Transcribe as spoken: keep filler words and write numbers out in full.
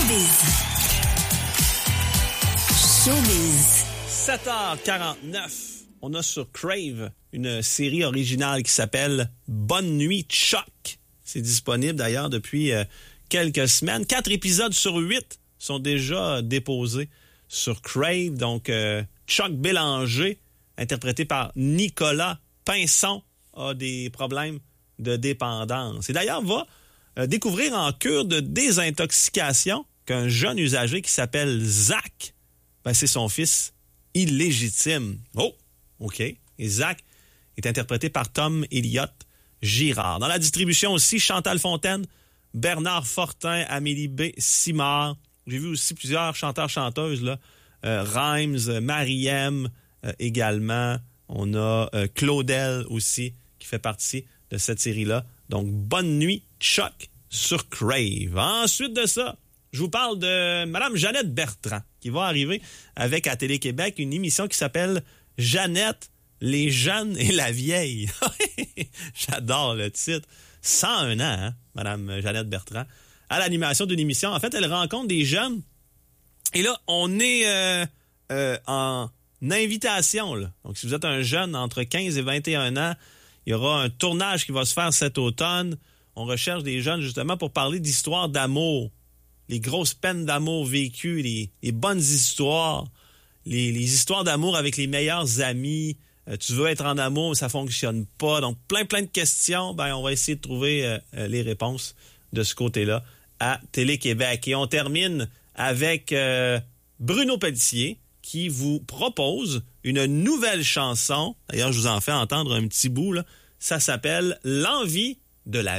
Showbiz. Showbiz. sept heures quarante-neuf. On a sur Crave une série originale qui s'appelle Bonne nuit, Chuck. C'est disponible d'ailleurs depuis euh, quelques semaines. Quatre épisodes sur huit sont déjà déposés sur Crave. Donc, euh, Chuck Bélanger, interprété par Nicolas Pinson, a des problèmes de dépendance. Et d'ailleurs, va euh, découvrir en cure de désintoxication qu'un jeune usager qui s'appelle Zach, ben, c'est son fils illégitime. Oh, OK. Et Zach est interprété par Tom Elliott Girard. Dans la distribution aussi, Chantal Fontaine, Bernard Fortin, Amélie B. Simard. J'ai vu aussi plusieurs chanteurs-chanteuses, là. Euh, Rhymes, Mariem euh, également. On a euh, Claudel aussi qui fait partie de cette série-là. Donc, Bonne nuit, Chuck sur Crave. Ensuite de ça, je vous parle de Mme Jeannette Bertrand qui va arriver avec à Télé-Québec une émission qui s'appelle Jeannette, les jeunes et la vieille. J'adore le titre. cent un ans, hein, Mme Jeannette Bertrand, à l'animation d'une émission. En fait, elle rencontre des jeunes. Et là, on est euh, euh, en invitation. Là. Donc, si vous êtes un jeune entre quinze et vingt et un ans, il y aura un tournage qui va se faire cet automne. On recherche des jeunes justement pour parler d'histoires d'amour. Les grosses peines d'amour vécues, les, les bonnes histoires, les, les histoires d'amour avec les meilleurs amis. Euh, tu veux être en amour, mais ça fonctionne pas. Donc, plein, plein de questions. Ben, on va essayer de trouver euh, euh, les réponses de ce côté-là à Télé-Québec. Et on termine avec euh, Bruno Pelletier qui vous propose une nouvelle chanson. D'ailleurs, je vous en fais entendre un petit bout, là. Ça s'appelle « L'envie de la